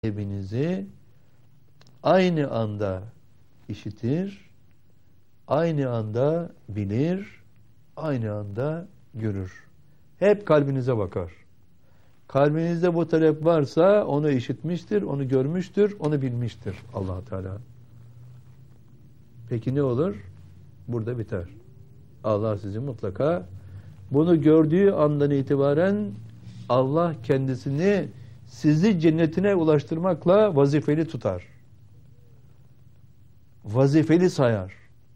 talebinizi aynı anda işitir, aynı anda bilir, aynı anda görür. Hep kalbinize bakar. Kalbinizde bu talep varsa onu işitmiştir, onu görmüştür, onu bilmiştir Allah Teala. Peki ne olur? Burada biter. Allah sizi mutlaka bunu gördüğü andan itibaren Allah kendisini sizi cennetine ulaştırmakla vazifeli tutar. Vazifeli sayar.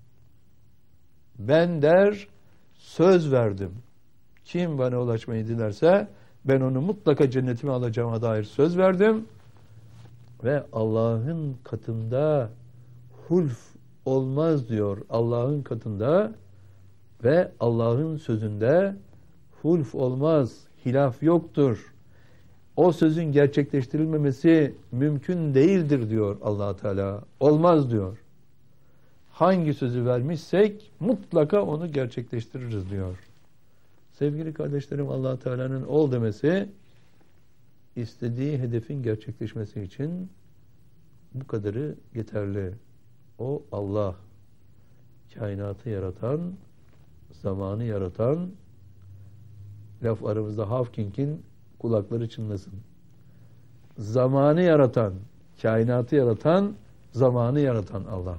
Ben der söz verdim. Kim bana ulaşmayı dilerse ben onu mutlaka cennetime alacağıma dair söz verdim. Ve Allah'ın katında hulf olmaz diyor. Allah'ın katında ve Allah'ın sözünde hulf olmaz. Hilaf yoktur. O sözün gerçekleştirilmemesi mümkün değildir diyor Allah Teala. Olmaz diyor. Hangi sözü vermişsek mutlaka onu gerçekleştiririz diyor. Sevgili kardeşlerim, Allah Teala'nın ol demesi istediği hedefin gerçekleşmesi için bu kadarı yeterli. O Allah, kainatı yaratan, zamanı yaratan, laf aramızda Hawking'in kulakları çınlasın. Zamanı yaratan, kainatı yaratan, zamanı yaratan Allah.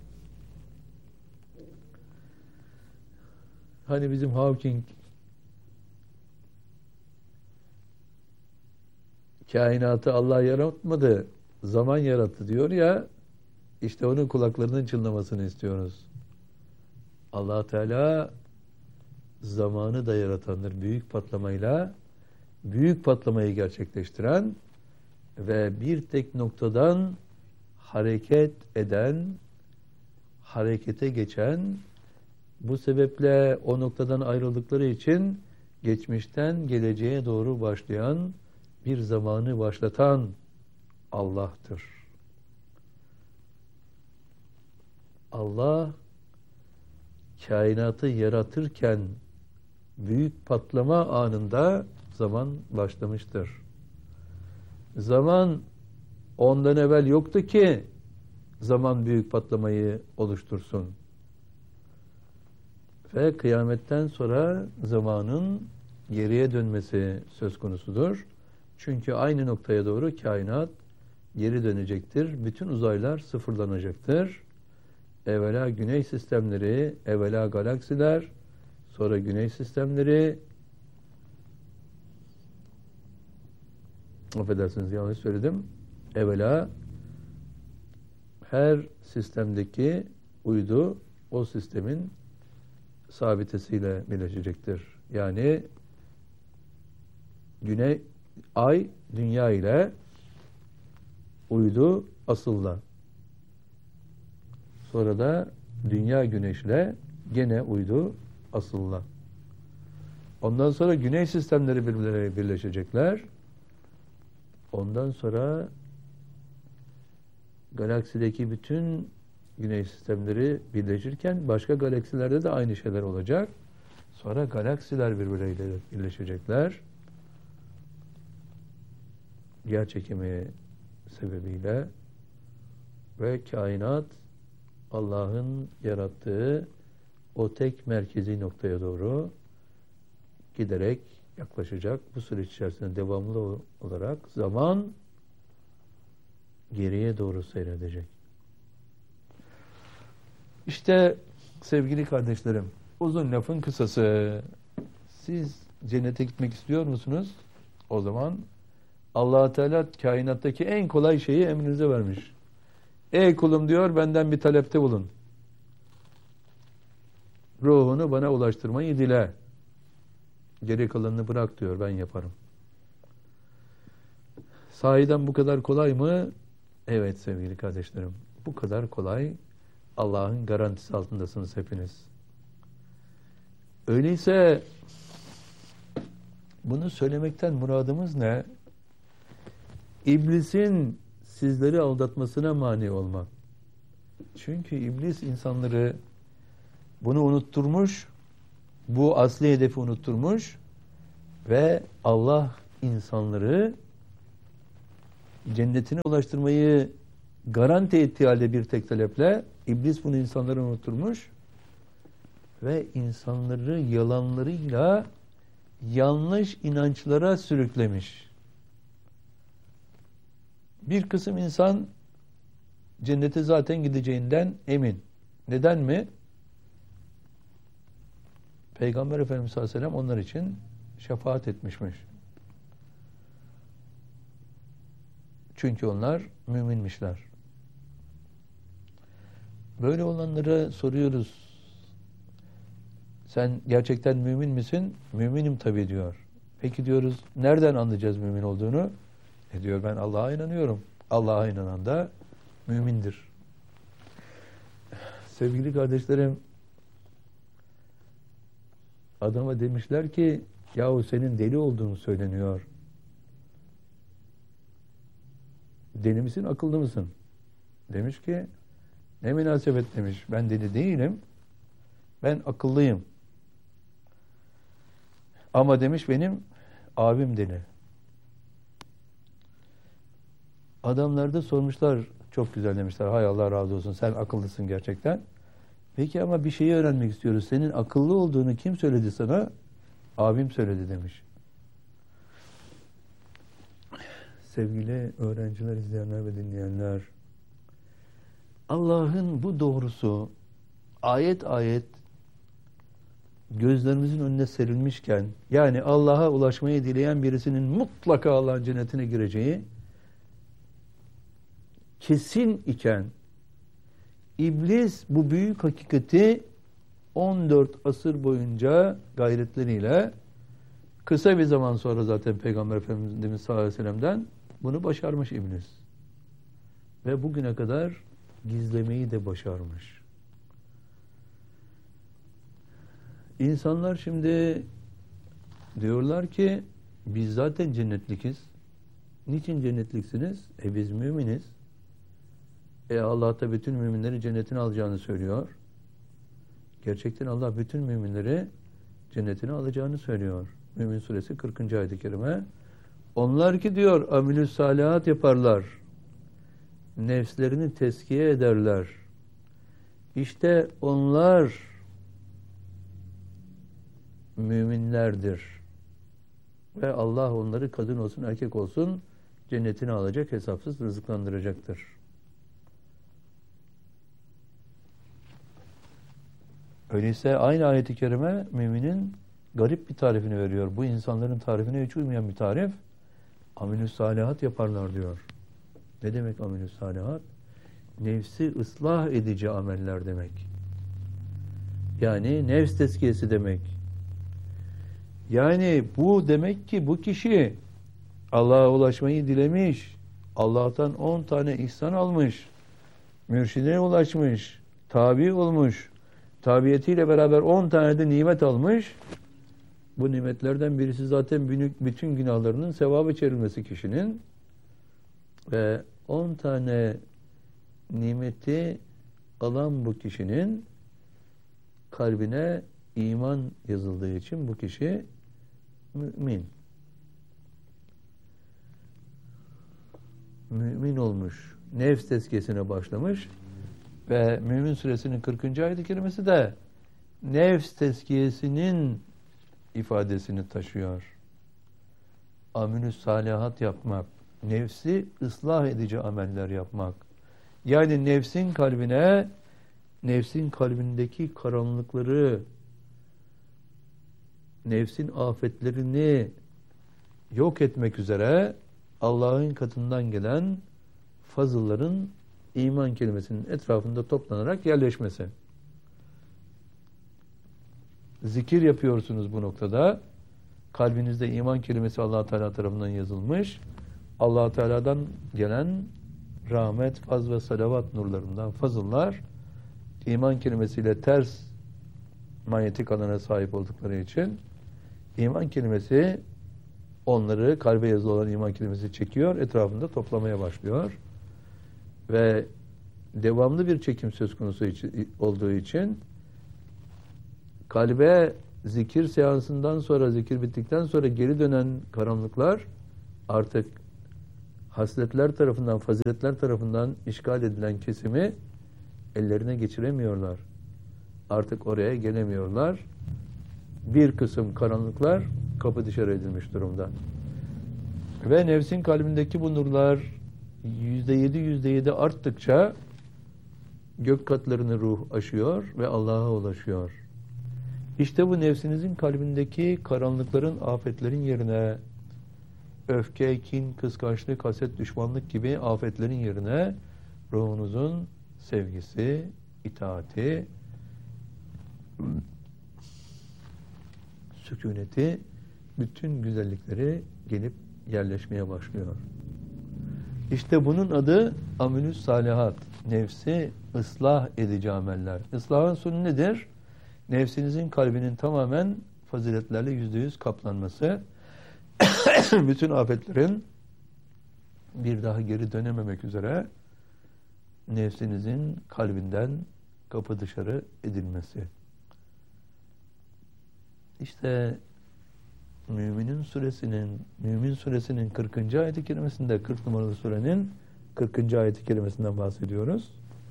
Hani bizim Hawking kainatı Allah yaratmadı, zaman yarattı diyor ya, işte onun kulaklarının çınlamasını istiyoruz. Allah Teala zamanı da yaratandır. Büyük patlamayla büyük patlamayı gerçekleştiren ve bir tek noktadan hareket eden, harekete geçen, bu sebeple o noktadan ayrıldıkları için geçmişten geleceğe doğru başlayan bir zamanı başlatan Allah'tır. Allah kainatı yaratırken büyük patlama anında zaman başlamıştır. Zaman ondan evvel yoktu ki zaman büyük patlamayı oluştursun. Ve kıyametten sonra zamanın geriye dönmesi söz konusudur. Çünkü aynı noktaya doğru kainat geri dönecektir. Bütün uzaylar sıfırlanacaktır. Evvela güneş sistemleri, evvela galaksiler, sonra güneş sistemleri, affedersiniz yanlış söyledim, evvela her sistemdeki uydu o sistemin sabitesiyle birleşecektir. Yani ay dünya ile uydu asılla. Sonra da dünya güneşle gene uydu asılla. Ondan sonra güneş sistemleri birbirleriyle birleşecekler. Ondan sonra galaksideki bütün güneş sistemleri birleşirken başka galaksilerde de aynı şeyler olacak. Sonra galaksiler birbirleriyle birleşecekler. Yerçekimi sebebiyle ve kainat Allah'ın yarattığı o tek merkezi noktaya doğru giderek yaklaşacak. Bu süreç içerisinde devamlı olarak zaman geriye doğru seyredecek. İşte sevgili kardeşlerim, uzun lafın kısası, siz cennete gitmek istiyor musunuz? O zaman Allah Teala kainattaki en kolay şeyi emrinize vermiş. Ey kulum diyor, benden bir talepte bulun. Ruhunu bana ulaştırmayı dile. Geri kalanını bırak diyor, ben yaparım. Sahiden bu kadar kolay mı? Evet sevgili kardeşlerim, bu kadar kolay. Allah'ın garantisi altındasınız hepiniz. Öyleyse bunu söylemekten muradımız ne? İblisin sizleri aldatmasına mani olmak. Çünkü iblis insanları bunu unutturmuş, bu asli hedefi unutturmuş ve Allah insanları cennetine ulaştırmayı garanti ettiği halde bir tek taleple iblis bunu insanlara unutturmuş ve insanları yalanlarıyla yanlış inançlara sürüklemiş. Bir kısım insan cennete zaten gideceğinden emin. Neden mi? Peygamber Efendimiz sallallahu aleyhi ve sellem onlar için şefaat etmişmiş. Çünkü onlar müminmişler. Böyle olanlara soruyoruz. Sen gerçekten mümin misin? Müminim tabii diyor. Peki diyoruz, nereden anlayacağız mümin olduğunu? Diyor, ben Allah'a inanıyorum. Allah'a inanan da mümindir. Sevgili kardeşlerim, adama demişler ki, yahu senin deli olduğunu söyleniyor. Deli misin, akıllı mısın? Demiş ki, ne münasebet demiş. Ben deli değilim. Ben akıllıyım. Ama demiş benim abim deli. Adamlar da sormuşlar, çok güzel demişler. Hay Allah razı olsun, sen akıllısın gerçekten. Peki ama bir şeyi öğrenmek istiyoruz. Senin akıllı olduğunu kim söyledi sana? Abim söyledi demiş. Sevgili öğrenciler, izleyenler ve dinleyenler, Allah'ın bu doğrusu ayet ayet gözlerimizin önüne serilmişken, yani Allah'a ulaşmayı dileyen birisinin mutlaka Allah'ın cennetine gireceği kesin iken, İblis bu büyük hakikati 14 asır boyunca gayretleriyle, kısa bir zaman sonra zaten Peygamber Efendimiz sallallahu aleyhi ve sellem'den bunu başarmış İblis. Ve bugüne kadar gizlemeyi de başarmış. İnsanlar şimdi diyorlar ki biz zaten cennetlikiz. Niçin cennetliksiniz? Biz müminiz. Allah da bütün müminleri cennetine alacağını söylüyor. Gerçekten Allah bütün müminleri cennetine alacağını söylüyor. Mümin suresi 40. ayet-i kerime. Onlar ki diyor amilü salihat yaparlar. Nefslerini tezkiye ederler. İşte onlar müminlerdir. Ve Allah onları kadın olsun erkek olsun cennetine alacak, hesapsız rızıklandıracaktır. Öyleyse aynı ayet-i kerime müminin garip bir tarifini veriyor. Bu insanların tarifine hiç uymayan bir tarif. Amelü salihat yaparlar diyor. Ne demek amelü salihat? Nefsi ıslah edici ameller demek. Yani nefs tezkiyesi demek. Yani bu demek ki bu kişi Allah'a ulaşmayı dilemiş, Allah'tan 10 tane ihsan almış, mürşidine ulaşmış, tabi olmuş, tabiyetiyle beraber 10 tane de nimet almış. Bu nimetlerden birisi zaten bütün günahlarının sevabı içerilmesi kişinin. Ve 10 tane nimeti alan bu kişinin kalbine iman yazıldığı için bu kişi mümin. Mümin olmuş. Nefs tezkiyesine başlamış. Ve Mümin Suresinin 40. ayet-i kerimesi de nefs tezkiyesinin ifadesini taşıyor. Amelü salihat yapmak, nefsi ıslah edici ameller yapmak. Yani nefsin kalbine, nefsin kalbindeki karanlıkları, nefsin afetlerini yok etmek üzere Allah'ın katından gelen fazılların iman kelimesinin etrafında toplanarak yerleşmesi. Zikir yapıyorsunuz bu noktada. Kalbinizde iman kelimesi Allah Teala tarafından yazılmış. Allah Teala'dan gelen rahmet, faz ve salavat nurlarından fazıllar iman kelimesiyle ters manyetik alana sahip oldukları için iman kelimesi onları, kalbe yazılı olan iman kelimesi çekiyor, etrafında toplamaya başlıyor. Ve devamlı bir çekim söz konusu olduğu için kalbe zikir seansından sonra, zikir bittikten sonra geri dönen karanlıklar artık hasletler tarafından, faziletler tarafından işgal edilen kesimi ellerine geçiremiyorlar. Artık oraya gelemiyorlar. Bir kısım karanlıklar kapı dışarı edilmiş durumda. Ve nefsin kalbindeki bu nurlar %7 arttıkça gök katlarını ruh aşıyor ve Allah'a ulaşıyor. İşte bu nefsinizin kalbindeki karanlıkların, afetlerin yerine öfke, kin, kıskançlık, haset, düşmanlık gibi afetlerin yerine ruhunuzun sevgisi, itaati, sükuneti, bütün güzellikleri gelip yerleşmeye başlıyor. İşte bunun adı amelüs salihat. Nefsi ıslah edici ameller. Islahın sonu nedir? Nefsinizin kalbinin tamamen faziletlerle %100 kaplanması. Bütün afetlerin bir daha geri dönememek üzere nefsinizin kalbinden kapı dışarı edilmesi. İşte Mümin suresinin 40. ayet-i kerimesinde, 40 numaralı surenin 40. ayet-i kerimesinden bahsediyoruz.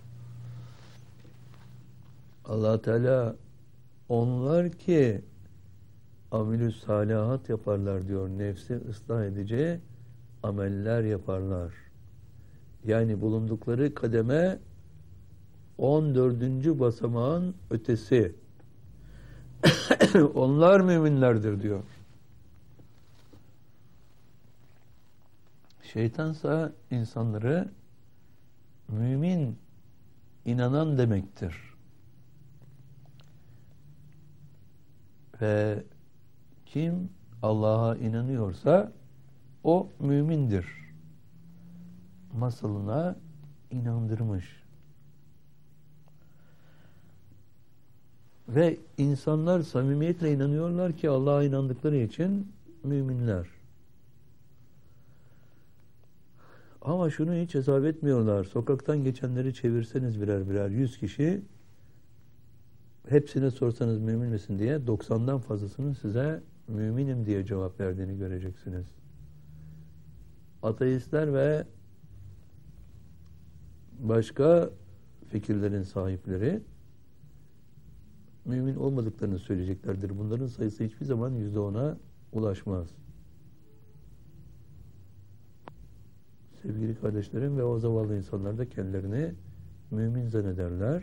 Allah Teala onlar ki amelü salihat yaparlar diyor. Nefsi ıslah edici ameller yaparlar. Yani bulundukları kademe 14. basamağın ötesi. Onlar müminlerdir diyor. Şeytansa insanları mümin, inanan demektir. Ve kim Allah'a inanıyorsa o mümindir masalına inandırmış. Ve insanlar samimiyetle inanıyorlar ki Allah'a inandıkları için müminler. Ama şunu hiç hesap etmiyorlar. Sokaktan geçenleri çevirseniz birer birer 100 kişi, hepsine sorsanız mümin misin diye 90'dan fazlasının size müminim diye cevap verdiğini göreceksiniz. Ateistler ve başka fikirlerin sahipleri mümin olmadıklarını söyleyeceklerdir. Bunların sayısı hiçbir zaman %10'a ulaşmaz. Sevgili kardeşlerim, ve o zavallı insanlar da kendilerini mümin zannederler.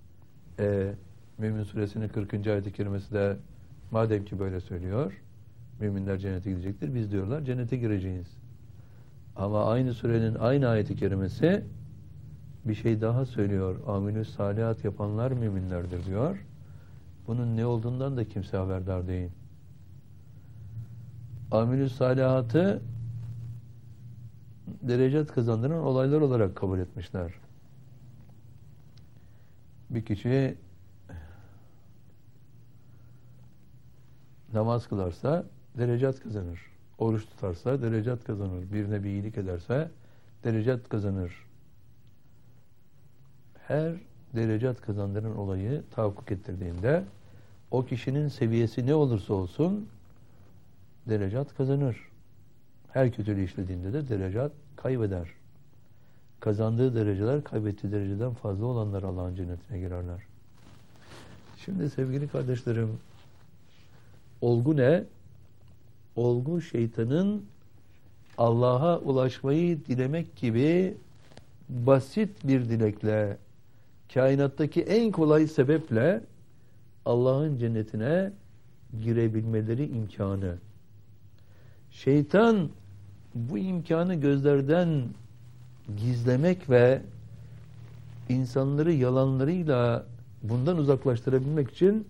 Mümin suresinin 40. ayet-i kerimesi de madem ki böyle söylüyor, müminler cennete gidecektir, biz diyorlar cennete gireceğiz. Ama aynı surenin aynı ayet-i kerimesi bir şey daha söylüyor. Amelü salihat yapanlar müminlerdir diyor. Bunun ne olduğundan da kimse haberdar değil. Amelü salihatı derecet kazandıran olaylar olarak kabul etmişler. Bir kişi namaz kılarsa derecat kazanır. Oruç tutarsa derecat kazanır. Birine bir iyilik ederse derecat kazanır. Her derecat kazandıran olayı tahakkuk ettirdiğinde o kişinin seviyesi ne olursa olsun derecat kazanır. Her kötülüğü işlediğinde de derecat kaybeder. Kazandığı dereceler kaybettiği dereceden fazla olanlar Allah'ın cennetine girerler. Şimdi sevgili kardeşlerim, olgu ne? Olgu şeytanın Allah'a ulaşmayı dilemek gibi basit bir dilekle, kainattaki en kolay sebeple Allah'ın cennetine girebilmeleri imkanı. Şeytan bu imkanı gözlerden gizlemek ve insanları yalanlarıyla bundan uzaklaştırabilmek için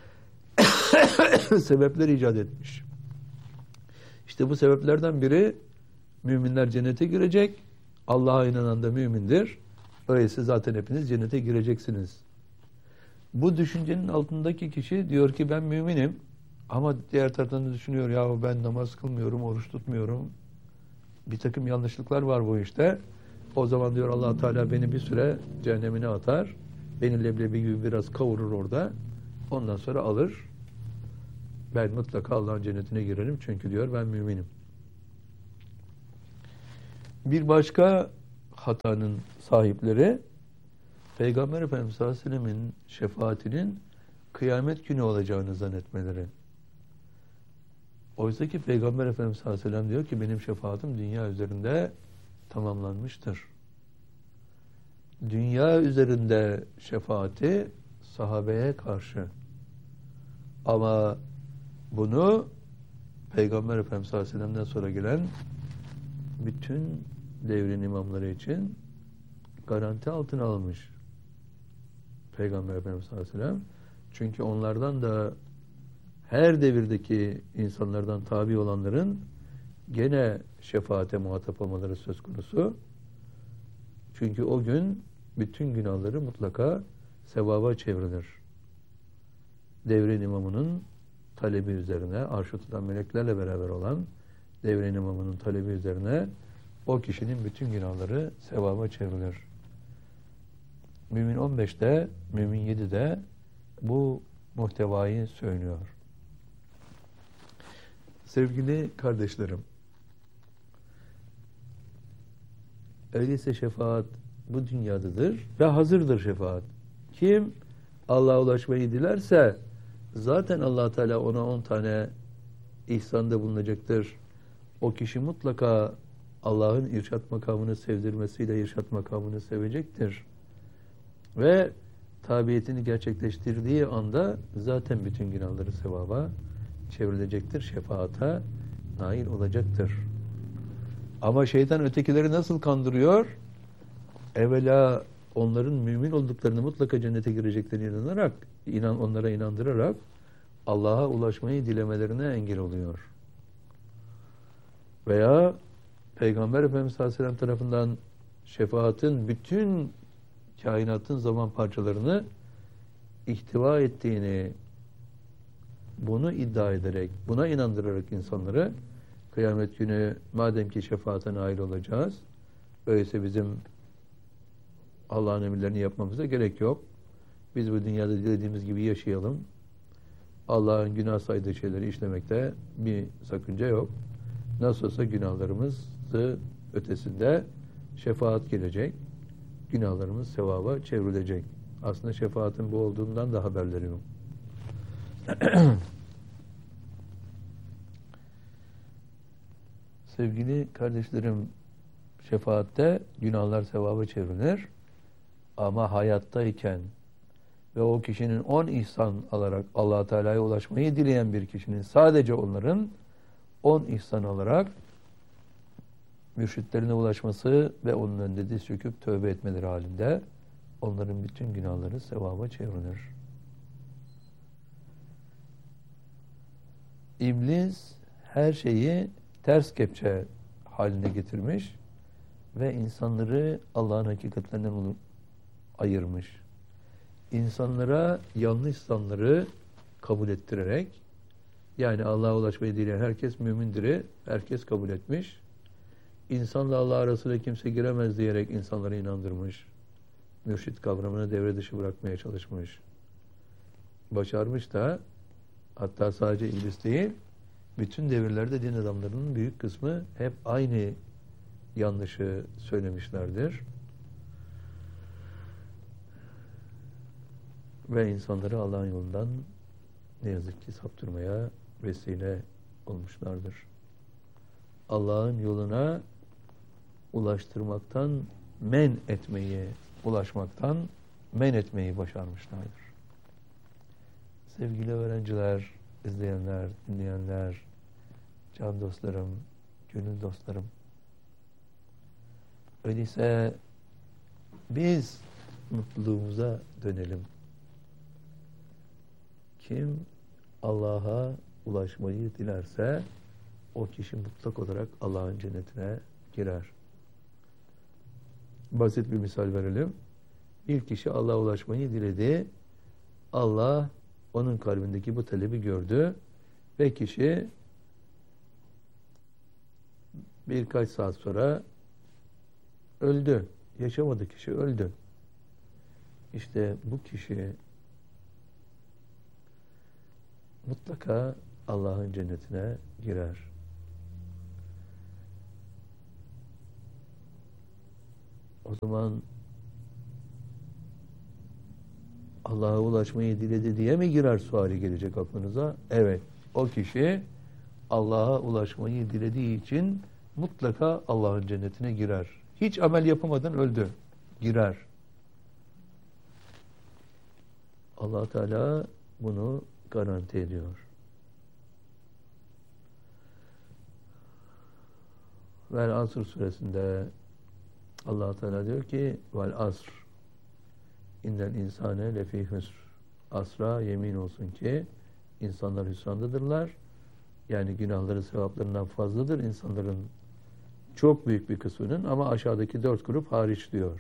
sebepler icat etmiş. İşte bu sebeplerden biri müminler cennete girecek. Allah'a inanan da mümindir. Öyleyse zaten hepiniz cennete gireceksiniz. Bu düşüncenin altındaki kişi diyor ki ben müminim. Ama diğer taraftan da düşünüyor ya ben namaz kılmıyorum, oruç tutmuyorum. Bir takım yanlışlıklar var bu işte. O zaman diyor Allah Teala beni bir süre cehennemine atar. Beni leblebi gibi biraz kavurur orada. Ondan sonra alır. Ben mutlaka Allah'ın cennetine girerim çünkü diyor ben müminim. Bir başka hatanın sahipleri Peygamber Efendimiz sallallahu aleyhi ve sellemin şefaatinin kıyamet günü olacağını zannetmeleri. Oysa ki Peygamber Efendimiz sallallahu aleyhi ve sellem diyor ki benim şefaatim dünya üzerinde tamamlanmıştır. Dünya üzerinde şefaati sahabeye karşı. Ama bunu Peygamber Efendimiz sallallahu aleyhi ve sellem'den sonra gelen bütün devrin imamları için garanti altına almış Peygamber Efendimiz sallallahu aleyhi ve sellem. Çünkü onlardan da her devirdeki insanlardan tabi olanların gene şefaate muhatap olmaları söz konusu. Çünkü o gün bütün günahları mutlaka sevaba çevrilir. Devrin imamının talebi üzerine, arş-ı tutan meleklerle beraber olan devrin imamının talebi üzerine o kişinin bütün günahları sevaba çevrilir. Mümin 15'te, Mümin 7'de bu muhtevayı söylüyor. Sevgili kardeşlerim, öyleyse şefaat bu dünyadadır ve hazırdır şefaat. Kim Allah'a ulaşmayı dilerse zaten Allah Teala ona 10 tane ihsanda bulunacaktır. O kişi mutlaka Allah'ın irşat makamını sevdirmesiyle irşat makamını sevecektir. Ve tabiyetini gerçekleştirdiği anda zaten bütün günahları sevaba çevrilecektir. Şefaata nail olacaktır. Ama şeytan ötekileri nasıl kandırıyor? Evvela onların mümin olduklarını, mutlaka cennete gireceklerini inanarak, onlara inandırarak Allah'a ulaşmayı dilemelerine engel oluyor. Veya Peygamber Efendimiz sallallahu aleyhi ve sellem tarafından şefaatin bütün kainatın zaman parçalarını ihtiva ettiğini, bunu iddia ederek, buna inandırarak insanları kıyamet günü madem ki şefaate nail olacağız, öyleyse bizim Allah'ın emirlerini yapmamıza gerek yok. Biz bu dünyada dilediğimiz gibi yaşayalım. Allah'ın günah saydığı şeyleri işlemekte bir sakınca yok. Nasıl olsa günahlarımızı ötesinde şefaat gelecek. Günahlarımız sevaba çevrilecek. Aslında şefaatin bu olduğundan da haberleri yok. Sevgili kardeşlerim, şefaatte günahlar sevaba çevrilir. Ama hayattayken ve o kişinin 10 ihsan alarak Allah Teala'ya ulaşmayı dileyen bir kişinin sadece onların 10 ihsan alarak mürşitlerine ulaşması ve onun önünde diz çöküp tövbe etmeleri halinde onların bütün günahları sevaba çevrilir. İblis her şeyi ters kepçe haline getirmiş ve insanları Allah'ın hakikatlerinden ayırmış. İnsanlara yanlış sanları kabul ettirerek, yani Allah'a ulaşmayı dileyen herkes mümindir, herkes kabul etmiş. İnsanla Allah arasına kimse giremez diyerek insanları inandırmış. Mürşit kavramını devre dışı bırakmaya çalışmış. Başarmış da, hatta sadece iblis değil, bütün devirlerde din adamlarının büyük kısmı hep aynı yanlışı söylemişlerdir. Ve insanları Allah'ın yolundan ne yazık ki saptırmaya vesile olmuşlardır. Allah'ın yoluna ulaştırmaktan men etmeyi, ulaşmaktan men etmeyi başarmışlardır. Sevgili öğrenciler, izleyenler, dinleyenler, can dostlarım, gönül dostlarım. Öyleyse biz mutluluğumuza dönelim. Kim Allah'a ulaşmayı dilerse o kişi mutlak olarak Allah'ın cennetine girer. Basit bir misal verelim. Bir kişi Allah'a ulaşmayı diledi. Allah onun kalbindeki bu talebi gördü ve kişi birkaç saat sonra öldü. Yaşamadı, kişi öldü. İşte bu kişi mutlaka Allah'ın cennetine girer. O zaman Allah'a ulaşmayı diledi diye mi girer suali gelecek aklınıza? Evet. O kişi Allah'a ulaşmayı dilediği için mutlaka Allah'ın cennetine girer. Hiç amel yapamadan öldü. Girer. Allah Teala bunu garanti ediyor. Vel Asr suresinde Allah Teala diyor ki vel asr innel insane lefî husr. Asra yemin olsun ki insanlar hüsrandadırlar. Yani günahları sevaplarından fazladır insanların çok büyük bir kısmının, ama aşağıdaki 4 grup hariç diyor.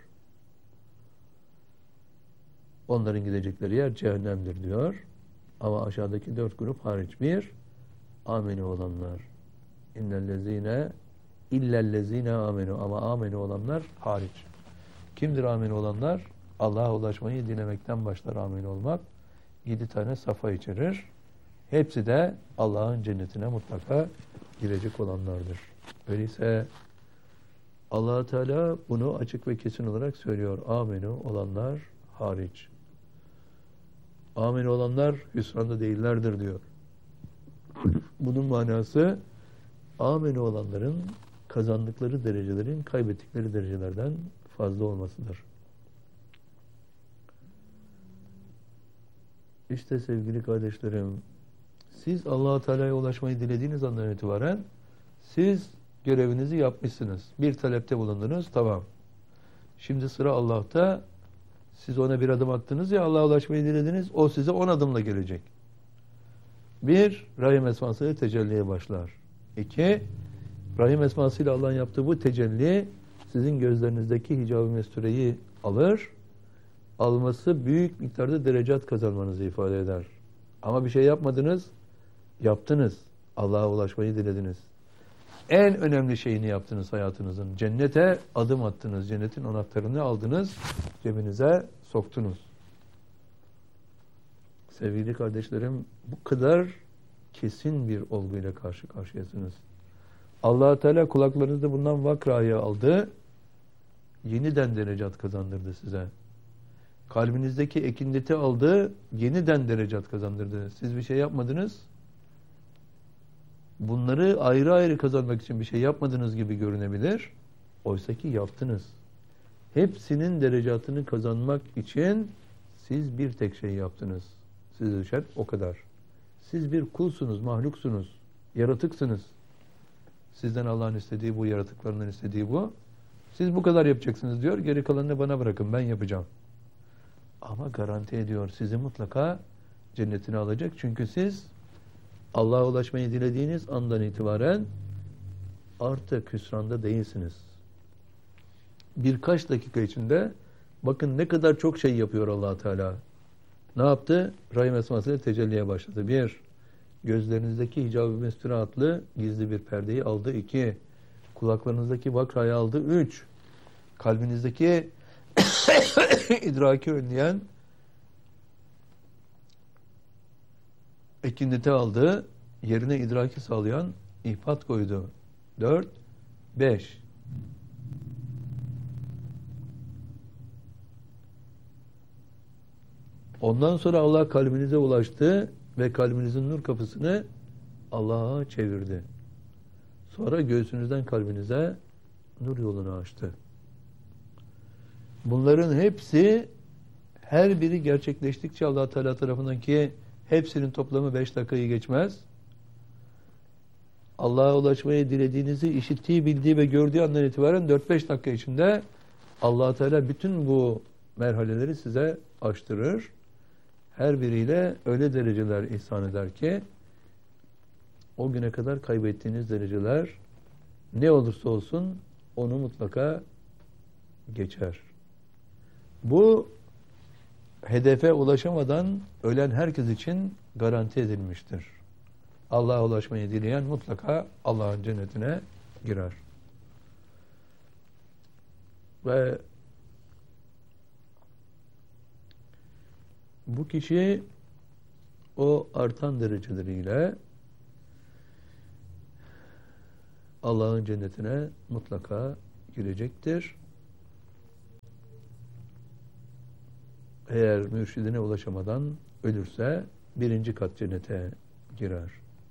Onların gidecekleri yer cehennemdir diyor. Ama aşağıdaki 4 grup hariç. Bir, ameni olanlar. İllellezine amenu. Ama ameni olanlar hariç. Kimdir ameni olanlar? Allah'a ulaşmayı dilemekten başlar ameni olmak. 7 tane safa içerir. Hepsi de Allah'ın cennetine mutlaka girecek olanlardır. Öyleyse Allah Teala bunu açık ve kesin olarak söylüyor. Amenu olanlar hariç. Amenu olanlar hüsranda değillerdir diyor. Bunun manası amenu olanların kazandıkları derecelerin kaybettikleri derecelerden fazla olmasıdır. İşte sevgili kardeşlerim, siz Allah-u Teala'ya ulaşmayı dilediğiniz andan itibaren siz görevinizi yapmışsınız. Bir talepte bulundunuz, tamam. Şimdi sıra Allah'ta. Siz ona bir adım attınız ya, Allah'a ulaşmayı dilediniz, o size 10 adımla gelecek. 1. Rahim esmasıyla tecelliye başlar. 2. Rahim esmasıyla Allah'ın yaptığı bu tecelli sizin gözlerinizdeki hicab-ı mestureyi alır. Alması büyük miktarda derecat kazanmanızı ifade eder. Ama bir şey yapmadınız, yaptınız. Allah'a ulaşmayı dilediniz. En önemli şeyini yaptınız hayatınızın. Cennete adım attınız. Cennetin anahtarını aldınız, cebinize soktunuz. Sevgili kardeşlerim, bu kadar kesin bir olguyla karşı karşıyasınız. Allah Teala kulaklarınızda bundan vakrayı aldı, yeniden derecat kazandırdı size. Kalbinizdeki ekindeti aldı, yeniden derecat kazandırdı. Siz bir şey yapmadınız. Bunları ayrı ayrı kazanmak için bir şey yapmadığınız gibi görünebilir. Oysa ki yaptınız. Hepsinin derecatını kazanmak için siz bir tek şey yaptınız. Size düşen o kadar. Siz bir kulsunuz, mahluksunuz, yaratıksınız. Sizden Allah'ın istediği bu, yaratıklarından istediği bu. Siz bu kadar yapacaksınız diyor. Geri kalanını bana bırakın, ben yapacağım. Ama garanti ediyor, sizi mutlaka cennetine alacak. Çünkü siz Allah'a ulaşmayı dilediğiniz andan itibaren artık hüsranda değilsiniz. Birkaç dakika içinde bakın ne kadar çok şey yapıyor Allah Teala. Ne yaptı? Rahim esmasıyla tecelliye başladı. 1. Gözlerinizdeki hicab-ı mesture adlı gizli bir perdeyi aldı. 2. Kulaklarınızdaki vakrayı aldı. 3. Kalbinizdeki idraki önleyen ekindite aldı. Yerine idraki sağlayan ihpat koydu. 4. 5. Ondan sonra Allah kalbinize ulaştı ve kalbinizin nur kapısını Allah'a çevirdi. Sonra göğsünüzden kalbinize nur yolunu açtı. Bunların hepsi, her biri gerçekleştikçe Allah Teala tarafından, ki hepsinin toplamı 5 dakikayı geçmez. Allah'a ulaşmayı dilediğinizi işittiği, bildiği ve gördüğü andan itibaren 4-5 dakika içinde Allah Teala bütün bu merhaleleri size açtırır. Her biriyle öyle dereceler ihsan eder ki o güne kadar kaybettiğiniz dereceler ne olursa olsun onu mutlaka geçer. Bu hedefe ulaşamadan ölen herkes için garanti edilmiştir. Allah'a ulaşmayı dileyen mutlaka Allah'ın cennetine girer. Ve bu kişi o artan dereceleriyle Allah'ın cennetine mutlaka girecektir. eğer mürşidine ulaşamadan ölürse birinci kat cennete girer.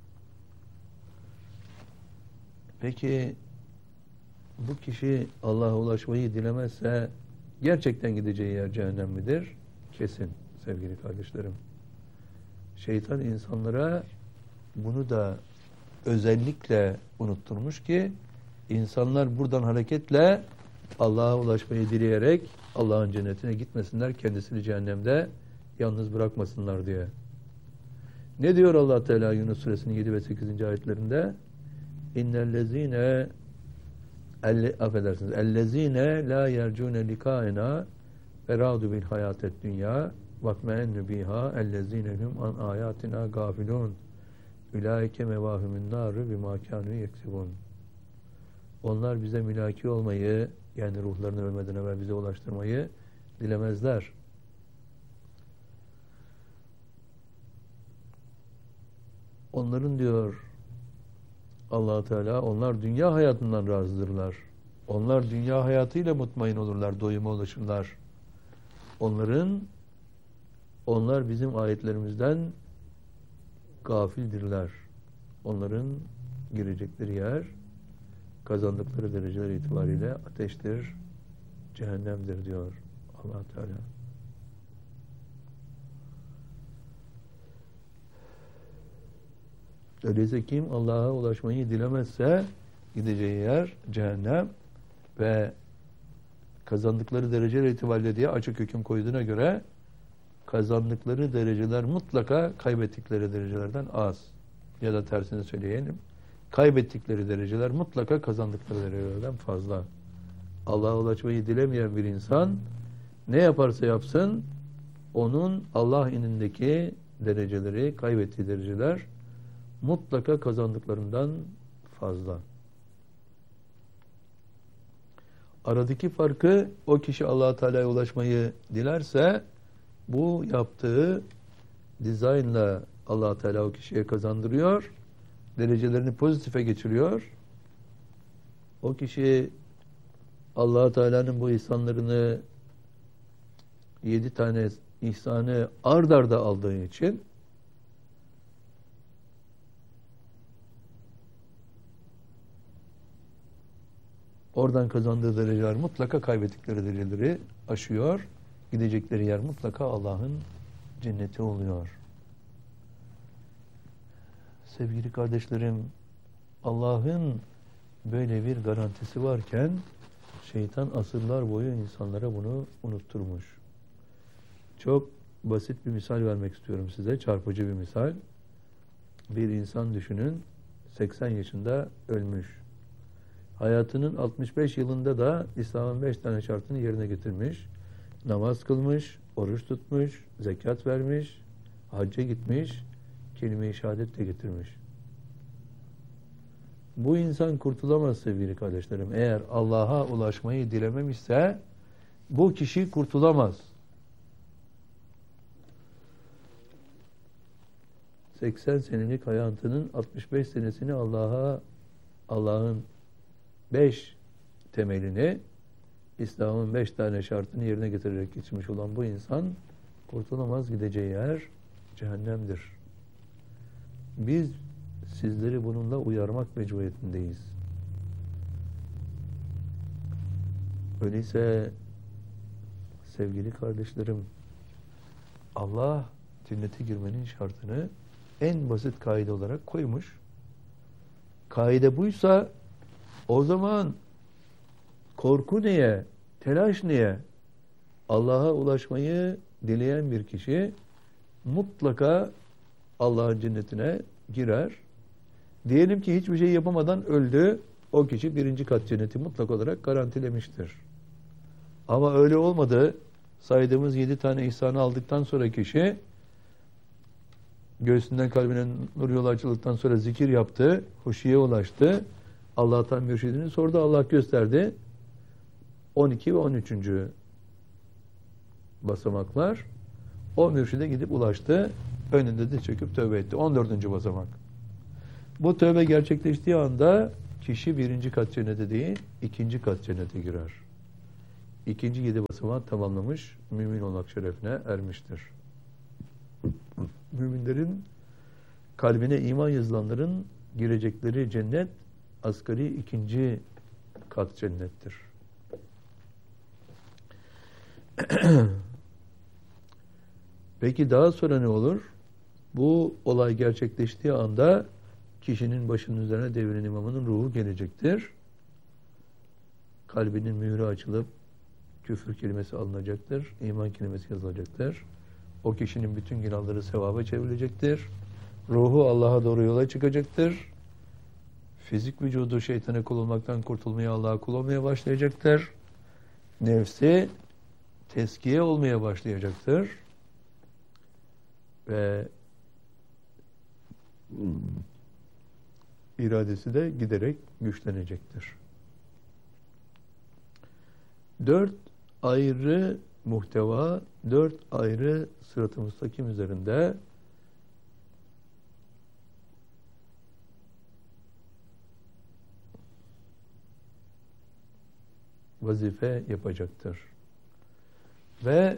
Peki bu kişi Allah'a ulaşmayı dilemezse gerçekten gideceği yer cehennem midir? Kesin sevgili kardeşlerim. Şeytan insanlara bunu da özellikle unutturmuş ki insanlar buradan hareketle Allah'a ulaşmayı dileyerek Allah'ın cennetine gitmesinler, kendisini cehennemde yalnız bırakmasınlar diye. Ne diyor Allah Teala Yunus Suresinin 7 ve 8. ayetlerinde? İnnellezine affedersiniz. Ellezine la yercune likaena feradu bil hayatet dünya vakmennu biha ellezine hum an ayatina gafilun ulaike mevahumun naru bima kanu yeksibun. Onlar bize mülaki olmayı, yani ruhlarını ölmeden evvel bize ulaştırmayı dilemezler. Onların diyor Allah Teala, onlar dünya hayatından razıdırlar. Onlar dünya hayatıyla mutmain olurlar, doyuma ulaşırlar. Onlar bizim ayetlerimizden gafildirler. Onların girecekleri yer, kazandıkları dereceler itibariyle ateştir, cehennemdir diyor Allah Teala. Öyleyse kim Allah'a ulaşmayı dilemezse gideceği yer cehennem ve kazandıkları dereceler itibariyle diye açık hüküm koyduğuna göre kazandıkları dereceler mutlaka kaybettikleri derecelerden az. Ya da tersini söyleyelim. Kaybettikleri dereceler mutlaka kazandıkları derecelerden fazla. Allah'a ulaşmayı dilemeyen bir insan ne yaparsa yapsın onun Allah indindeki dereceleri, kaybettiği dereceler mutlaka kazandıklarından fazla. Aradaki farkı o kişi Allah-u Teala'ya ulaşmayı dilerse bu yaptığı dizaynla Allah-u Teala o kişiye kazandırıyor. Derecelerini pozitife geçiriyor. O kişi Allah-u Teala'nın bu ihsanlarını 7 tane ihsanı ard arda aldığı için oradan kazandığı dereceler mutlaka kaybettikleri dereceleri aşıyor. Gidecekleri yer mutlaka Allah'ın cenneti oluyor. Sevgili kardeşlerim, Allah'ın böyle bir garantisi varken şeytan asırlar boyu insanlara bunu unutturmuş. Çok basit bir misal vermek istiyorum size, çarpıcı bir misal. Bir insan düşünün, 80 yaşında ölmüş. Hayatının 65 yılında da İslam'ın 5 tane şartını yerine getirmiş. Namaz kılmış, oruç tutmuş, zekat vermiş, hacca gitmiş, kelime-i şehadet de getirmiş. Bu insan kurtulamaz sevgili kardeşlerim. Eğer Allah'a ulaşmayı dilememişse bu kişi kurtulamaz. 80 senelik hayatının 65 senesini Allah'ın 5 temelini, İslam'ın 5 tane şartını yerine getirerek geçmiş olan bu insan kurtulamaz, gideceği yer cehennemdir. Biz sizleri bununla uyarmak mecburiyetindeyiz. Öyleyse sevgili kardeşlerim, Allah cennete girmenin şartını en basit kaide olarak koymuş. Kaide buysa o zaman korku niye? Telaş niye? Allah'a ulaşmayı dileyen bir kişi mutlaka Allah'ın cennetine girer. Diyelim ki hiçbir şey yapamadan öldü. O kişi birinci kat cenneti mutlak olarak garantilemiştir. Ama öyle olmadı. Saydığımız 7 tane ihsanı aldıktan sonra kişi göğsünden kalbine nur yolu açıldıktan sonra zikir yaptı. Huşiye ulaştı. Allah'tan mürşidini sordu. Allah gösterdi. 12 ve 13. basamaklar. O mürşide gidip ulaştı. Önünde de çöküp tövbe etti. 14. basamak. Bu tövbe gerçekleştiği anda kişi birinci kat cennete değil, ikinci kat cennete girer. ikinci 7 basamağı tamamlamış, mümin olmak şerefine ermiştir. Müminlerin kalbine iman yazılanların girecekleri cennet asgari 2. kat cennettir. Peki daha sonra ne olur? Bu olay gerçekleştiği anda kişinin başının üzerine devrin imamının ruhu gelecektir. Kalbinin mührü açılıp küfür kelimesi alınacaktır. İman kelimesi yazılacaktır. O kişinin bütün günahları sevaba çevrilecektir. Ruhu Allah'a doğru yola çıkacaktır. Fizik vücudu şeytana kul olmaktan kurtulmaya, Allah'a kul olmaya başlayacaktır. Nefsi teskiye olmaya başlayacaktır. Ve iradesi de giderek güçlenecektir. 4 ayrı muhteva, 4 ayrı sırat-ı müstakim üzerinde vazife yapacaktır. Ve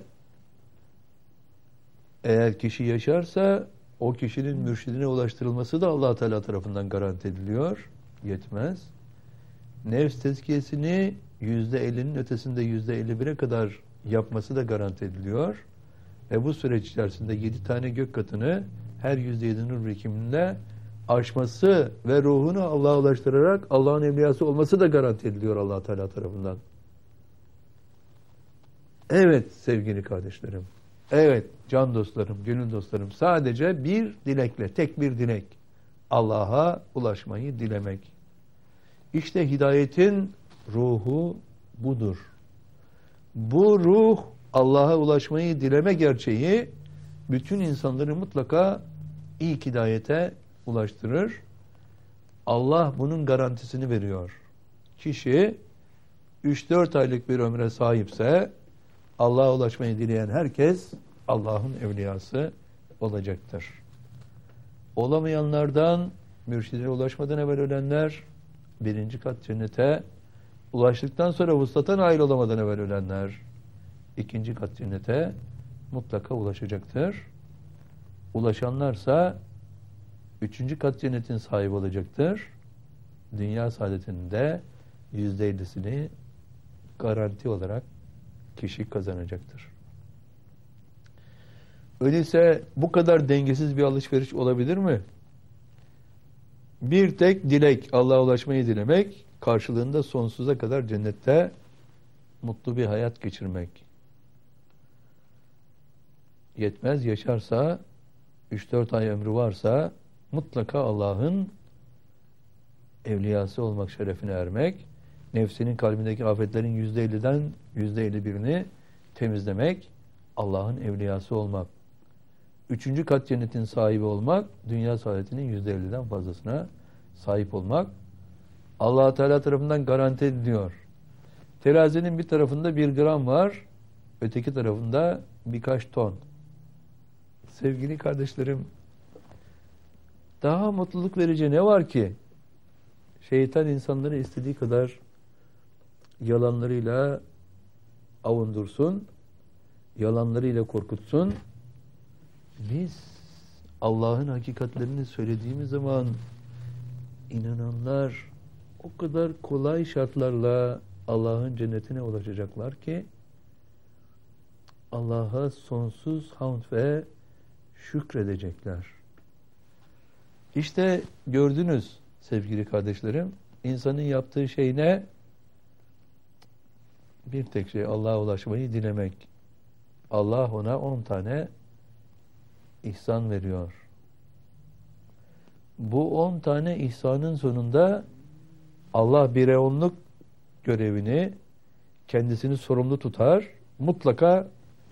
eğer kişi yaşarsa o kişinin mürşidine ulaştırılması da Allah Teala tarafından garanti ediliyor. Yetmez. Nefs tezkiyesini %50'nin ötesinde %51'e kadar yapması da garanti ediliyor. Ve bu süreç içerisinde 7 tane gök katını her %7 nur birikiminde aşması ve ruhunu Allah'a ulaştırarak Allah'ın evliyası olması da garanti ediliyor Allah Teala tarafından. Evet sevgili kardeşlerim. Evet can dostlarım, gönül dostlarım. Sadece bir dilekle, tek bir dilek. Allah'a ulaşmayı dilemek. İşte hidayetin ruhu budur. Bu ruh Allah'a ulaşmayı dileme gerçeği bütün insanları mutlaka ilk hidayete ulaştırır. Allah bunun garantisini veriyor. Kişi 3-4 aylık bir ömre sahipse Allah'a ulaşmayı dileyen herkes Allah'ın evliyası olacaktır. Olamayanlardan, mürşidine ulaşmadan evvel ölenler, 1. kat cennete, ulaştıktan sonra vuslata nail olamadan evvel ölenler, 2. kat cennete mutlaka ulaşacaktır. Ulaşanlarsa 3. kat cennetin sahibi olacaktır. Dünya saadetinin de %50'sini garanti olarak kişi kazanacaktır. Öyleyse bu kadar dengesiz bir alışveriş olabilir mi? Bir tek dilek, Allah'a ulaşmayı dilemek, karşılığında sonsuza kadar cennette mutlu bir hayat geçirmek. Yetmez, yaşarsa, 3-4 ay ömrü varsa, mutlaka Allah'ın evliyası olmak şerefine ermek, nefsinin kalbindeki afetlerin %50'den %51'ini temizlemek, Allah'ın evliyası olmak. 3. kat cennetin sahibi olmak, dünya saadetinin %50'den fazlasına sahip olmak, Allah Teala tarafından garanti ediliyor. Terazinin bir tarafında 1 gram var, öteki tarafında birkaç ton. Sevgili kardeşlerim, daha mutluluk verici ne var ki? Şeytan insanları istediği kadar yalanlarıyla avundursun, yalanlarıyla korkutsun. Biz Allah'ın hakikatlerini söylediğimiz zaman inananlar o kadar kolay şartlarla Allah'ın cennetine ulaşacaklar ki Allah'a sonsuz hamd ve şükredecekler. İşte gördünüz sevgili kardeşlerim, insanın yaptığı şey ne? Bir tek şey, Allah'a ulaşmayı dilemek. Allah ona 10 tane ihsan veriyor. Bu 10 tane ihsanın sonunda Allah bir-onluk görevini kendisini sorumlu tutar, mutlaka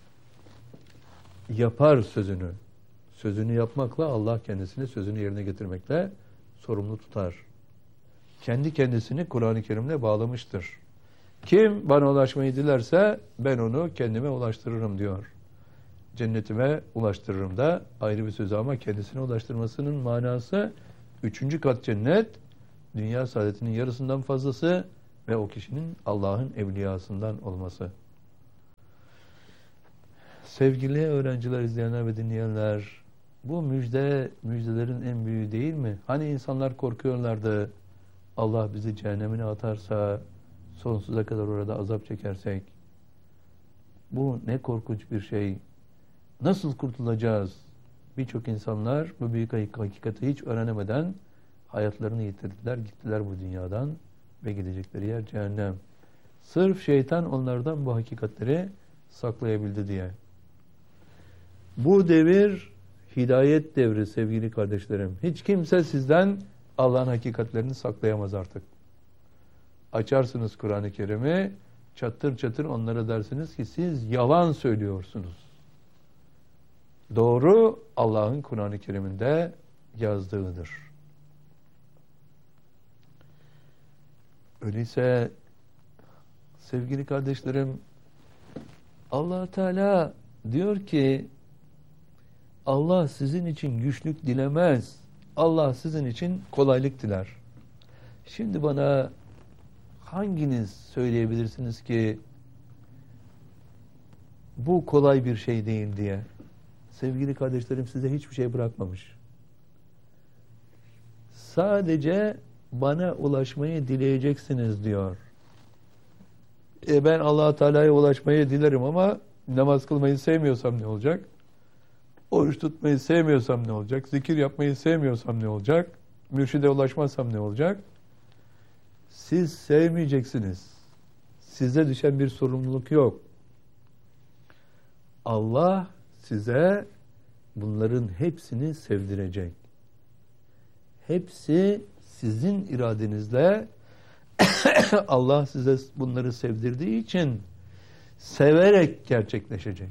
yapar sözünü. Sözünü yapmakla Allah kendisini sözünü yerine getirmekle sorumlu tutar. Kendi kendisini Kur'an-ı Kerim'le bağlamıştır. Kim bana ulaşmayı dilerse ben onu kendime ulaştırırım diyor. Cennetime ulaştırırım da ayrı bir söz ama kendisine ulaştırmasının manası 3. kat cennet, dünya saadetinin yarısından fazlası ve o kişinin Allah'ın evliyasından olması. Sevgili öğrenciler, izleyenler ve dinleyenler, bu müjdelerin en büyüğü değil mi? Hani insanlar korkuyorlardı, Allah bizi cehennemine atarsa, sonsuza kadar orada azap çekersek. Bu ne korkunç bir şey. Nasıl kurtulacağız? Birçok insanlar bu büyük hakikati hiç öğrenemeden hayatlarını yitirdiler, gittiler bu dünyadan ve gidecekleri yer cehennem. Sırf şeytan onlardan bu hakikatleri saklayabildi diye. Bu devir hidayet devri sevgili kardeşlerim. Hiç kimse sizden Allah'ın hakikatlerini saklayamaz artık. Açarsınız Kur'an-ı Kerim'i, çatır çatır onlara dersiniz ki siz yalan söylüyorsunuz. Doğru Allah'ın Kur'an-ı Kerim'inde yazdığıdır. Öyleyse sevgili kardeşlerim, Allah Teala diyor ki Allah sizin için güçlük dilemez. Allah sizin için kolaylık diler. Şimdi bana hanginiz söyleyebilirsiniz ki bu kolay bir şey değil diye? Sevgili kardeşlerim, size hiçbir şey bırakmamış. Sadece bana ulaşmayı dileyeceksiniz diyor. Ben Allah Teala'ya ulaşmayı dilerim ama namaz kılmayı sevmiyorsam ne olacak? Oruç tutmayı sevmiyorsam ne olacak? Zikir yapmayı sevmiyorsam ne olacak? Mürşide ulaşmazsam ne olacak? Siz sevmeyeceksiniz. Size düşen bir sorumluluk yok. Allah size bunların hepsini sevdirecek. Hepsi sizin iradenizle Allah size bunları sevdirdiği için severek gerçekleşecek.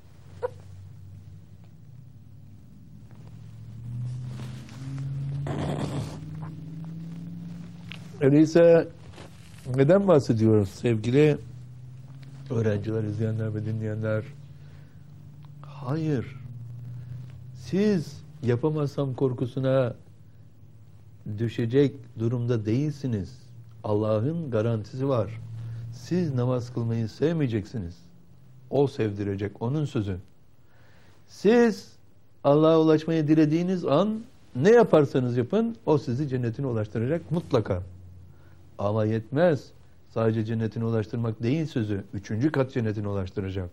Öyleyse neden bahsediyoruz sevgili öğrenciler, izleyenler ve dinleyenler? Hayır. Siz yapamazsam korkusuna düşecek durumda değilsiniz. Allah'ın garantisi var. Siz namaz kılmayı sevmeyeceksiniz. O sevdirecek, onun sözü. Siz Allah'a ulaşmayı dilediğiniz an ne yaparsanız yapın, o sizi cennetine ulaştıracak mutlaka. Ama yetmez. Sadece cennetine ulaştırmak değil sözü. 3. kat cennetine ulaştıracak.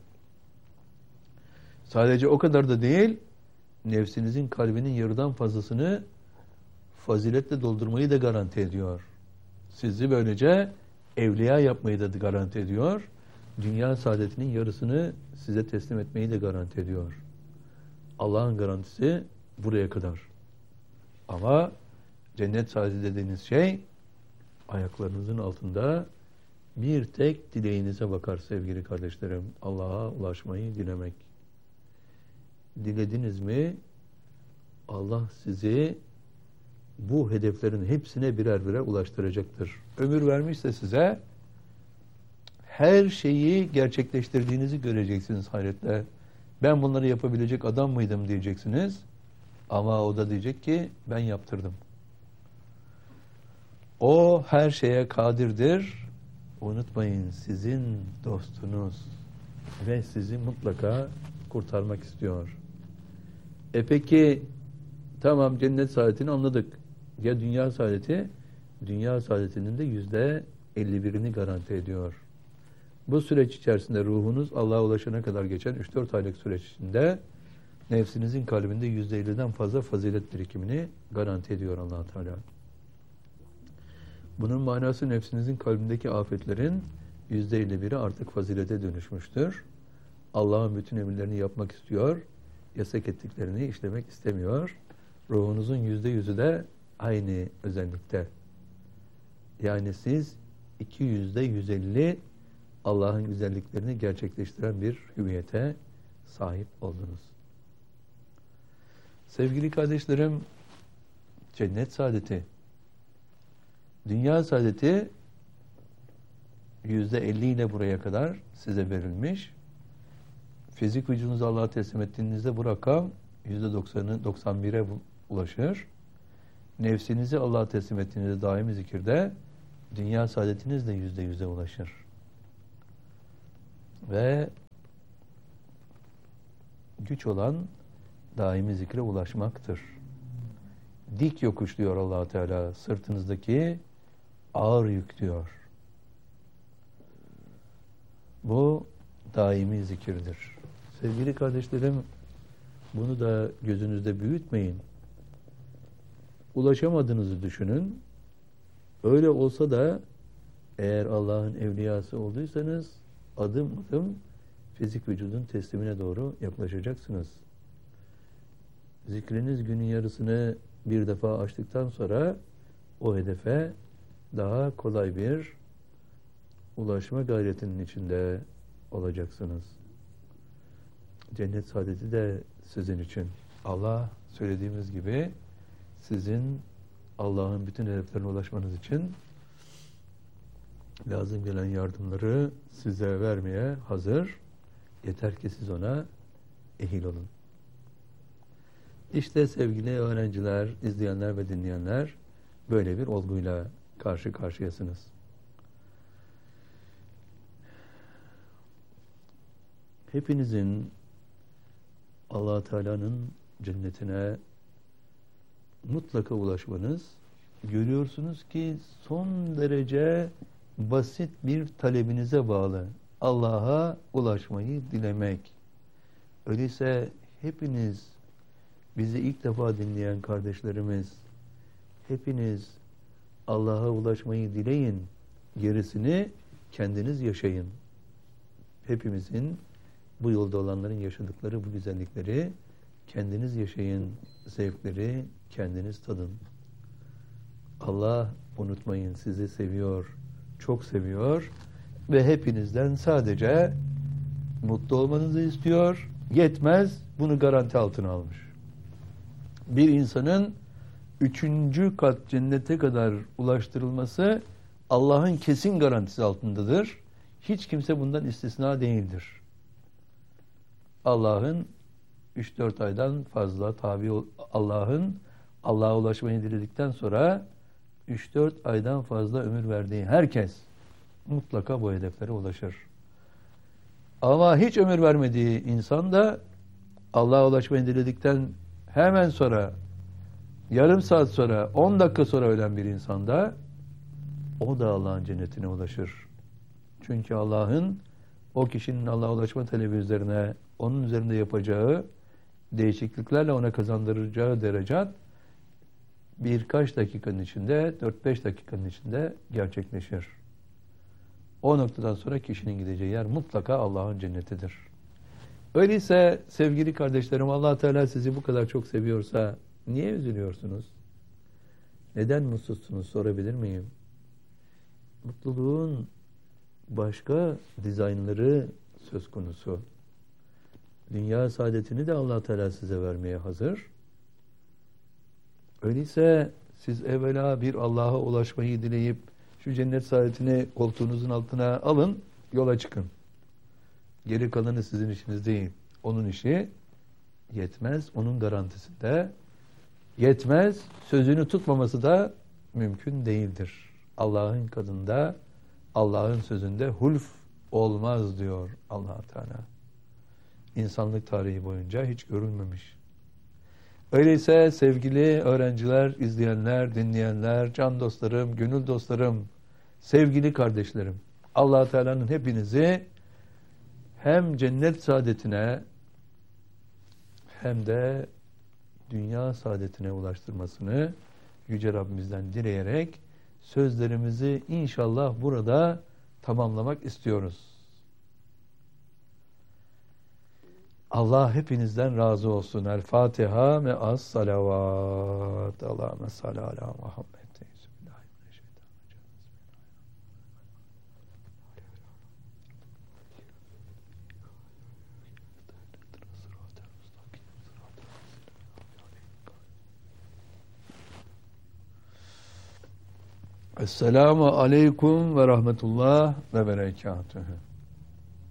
Sadece o kadar da değil, nefsinizin kalbinin yarıdan fazlasını faziletle doldurmayı da garanti ediyor. Sizi böylece evliya yapmayı da garanti ediyor. Dünya saadetinin yarısını size teslim etmeyi de garanti ediyor. Allah'ın garantisi buraya kadar. Ama cennet saadeti dediğiniz şey ayaklarınızın altında bir tek dileğinize bakar sevgili kardeşlerim. Allah'a ulaşmayı dilemek. Dilediniz mi Allah sizi bu hedeflerin hepsine birer birer ulaştıracaktır. Ömür vermişse size her şeyi gerçekleştirdiğinizi göreceksiniz hayretle. Ben bunları yapabilecek adam mıydım diyeceksiniz. Ama o da diyecek ki ben yaptırdım. O her şeye kadirdir. Unutmayın, sizin dostunuz ve sizi mutlaka kurtarmak istiyor. Peki tamam, cennet saadetini anladık. Ya dünya saadeti? Dünya saadetinin de %51'ini garanti ediyor. Bu süreç içerisinde ruhunuz Allah'a ulaşana kadar geçen 3-4 aylık süreç içinde nefsinizin kalbinde %50'den fazla fazilet birikimini garanti ediyor Allah Teala. Bunun manası nefsinizin kalbindeki afetlerin %51'i artık fazilete dönüşmüştür. Allah'ın bütün emirlerini yapmak istiyor, yasak ettiklerini işlemek istemiyor. Ruhunuzun %100'ü de aynı özellikte. Yani siz 200'de 150 Allah'ın güzelliklerini gerçekleştiren bir hüviyete sahip oldunuz. Sevgili kardeşlerim, cennet saadeti, dünya saadeti %50 ile buraya kadar size verilmiş. Fizik vücudunuzu Allah'a teslim ettiğinizde bu rakam %90'ı 91'e ulaşır. Nefsinizi Allah'a teslim ettiğinizde daimi zikirde dünya saadetiniz de %100'e ulaşır. Ve güç olan daimi zikre ulaşmaktır. Dik yokuş diyor Allah Teala, sırtınızdaki ağır yük diyor. Bu daimi zikirdir. Sevgili kardeşlerim, bunu da gözünüzde büyütmeyin. Ulaşamadığınızı düşünün. Öyle olsa da eğer Allah'ın evliyası olduysanız adım adım fizik vücudun teslimine doğru yaklaşacaksınız. Zikriniz günün yarısını bir defa açtıktan sonra o hedefe daha kolay bir ulaşma gayretinin içinde olacaksınız. Cennet saadeti de sizin için. Allah söylediğimiz gibi sizin Allah'ın bütün hedeflerine ulaşmanız için lazım gelen yardımları size vermeye hazır. Yeter ki siz ona ehil olun. İşte sevgili öğrenciler, izleyenler ve dinleyenler, böyle bir olguyla karşı karşıyasınız. Hepinizin Allah Teala'nın cennetine mutlaka ulaşmanız, görüyorsunuz ki son derece basit bir talebinize bağlı. Allah'a ulaşmayı dilemek. Öyleyse hepiniz, bizi ilk defa dinleyen kardeşlerimiz, hepiniz Allah'a ulaşmayı dileyin, gerisini kendiniz yaşayın. Hepimizin, bu yolda olanların yaşadıkları bu güzellikleri kendiniz yaşayın, zevkleri kendiniz tadın. Allah, unutmayın, sizi seviyor, çok seviyor ve hepinizden sadece mutlu olmanızı istiyor. Yetmez, bunu garanti altına almış. Bir insanın 3. kat cennete kadar ulaştırılması Allah'ın kesin garantisi altındadır. Hiç kimse bundan istisna değildir. Allah'ın 3-4 aydan fazla Allah'a ulaşmayı diledikten sonra 3-4 aydan fazla ömür verdiği herkes mutlaka bu hedeflere ulaşır. Ama hiç ömür vermediği insan da Allah'a ulaşmayı diledikten hemen sonra, yarım saat sonra, 10 dakika sonra ölen bir insan da o da Allah'ın cennetine ulaşır. Çünkü Allah'ın o kişinin Allah'a ulaşma talebi üzerine, onun üzerinde yapacağı değişikliklerle ona kazandıracağı derecat birkaç dakikanın içinde, 4-5 dakikanın içinde gerçekleşir. O noktadan sonra kişinin gideceği yer mutlaka Allah'ın cennetidir. Öyleyse sevgili kardeşlerim, Allah Teala sizi bu kadar çok seviyorsa niye üzülüyorsunuz? Neden mutsuzsunuz sorabilir miyim? Mutluluğun başka dizaynları söz konusu. Dünya saadetini de Allah Teala size vermeye hazır. Öyleyse siz evvela bir Allah'a ulaşmayı dileyip şu cennet saadetini koltuğunuzun altına alın, yola çıkın. Geri kalanı sizin işiniz değil. Onun işi yetmez, onun garantisinde yetmez, sözünü tutmaması da mümkün değildir. Allah'ın katında, Allah'ın sözünde hulf olmaz diyor Allah Teala. İnsanlık tarihi boyunca hiç görülmemiş. Öyleyse sevgili öğrenciler, izleyenler, dinleyenler, can dostlarım, gönül dostlarım, sevgili kardeşlerim, Allah Teala'nın hepinizi hem cennet saadetine hem de dünya saadetine ulaştırmasını Yüce Rabbimizden dileyerek sözlerimizi inşallah burada tamamlamak istiyoruz. Allah hepinizden razı olsun. El Fatiha ve as salavat. Allahümme salli ala Muhammed. Esselamu aleyküm ve rahmetullah ve berekatühü.